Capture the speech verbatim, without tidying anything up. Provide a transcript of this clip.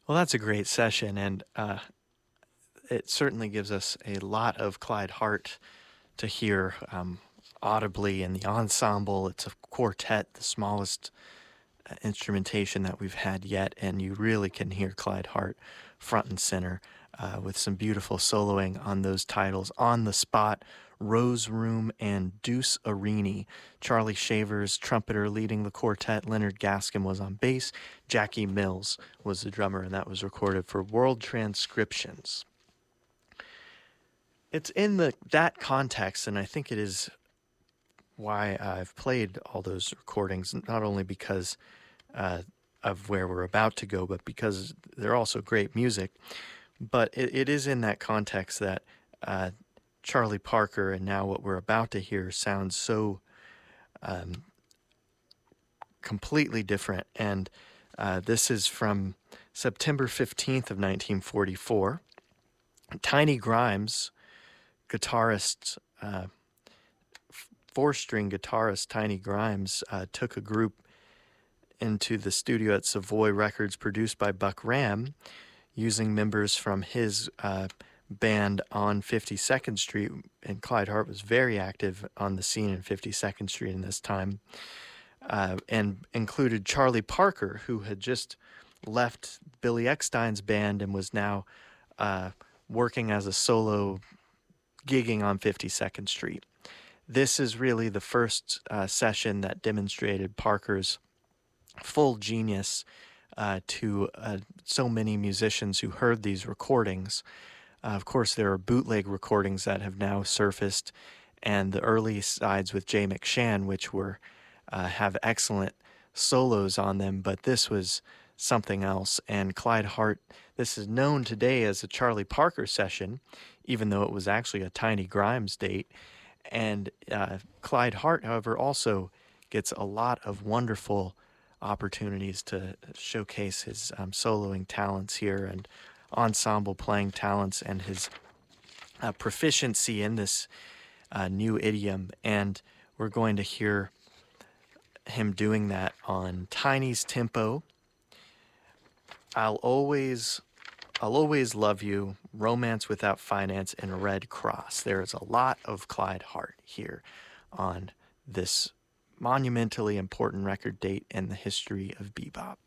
Well, that's a great session, and uh, it certainly gives us a lot of Clyde Hart to hear um, audibly in the ensemble. It's a quartet, the smallest uh, instrumentation that we've had yet, and you really can hear Clyde Hart front and center uh, with some beautiful soloing on those titles. On the Spot, Rose Room, and Deuce Arini. Charlie Shavers, trumpeter, leading the quartet. Leonard Gaskin was on bass. Jackie Mills was the drummer, and that was recorded for World Transcriptions. It's in the that context, and I think it is why I've played all those recordings, not only because uh, of where we're about to go, but because they're also great music. But it, it is in that context that uh, Charlie Parker and now what we're about to hear sounds so um, completely different. And uh, this is from September fifteenth of nineteen forty-four. Tiny Grimes, guitarist, uh, four-string guitarist Tiny Grimes, uh, took a group into the studio at Savoy Records produced by Buck Ram, using members from his uh, band on fifty-second Street, and Clyde Hart was very active on the scene in fifty-second Street in this time, uh, and included Charlie Parker, who had just left Billy Eckstine's band and was now uh, working as a solo, gigging on fifty-second Street. This is really the first uh, session that demonstrated Parker's full genius uh, to uh, so many musicians who heard these recordings. Uh, of course, there are bootleg recordings that have now surfaced, and the early sides with Jay McShann, which were uh, have excellent solos on them, but this was something else. And Clyde Hart, this is known today as a Charlie Parker session, even though it was actually a Tiny Grimes date. And uh, Clyde Hart, however, also gets a lot of wonderful opportunities to showcase his um, soloing talents here and ensemble playing talents and his uh, proficiency in this uh, new idiom. And we're going to hear him doing that on Tiny's tempo. I'll always I'll always love you, Romance Without Finance, and Red Cross. There is a lot of Clyde Hart here on this monumentally important record date in the history of bebop.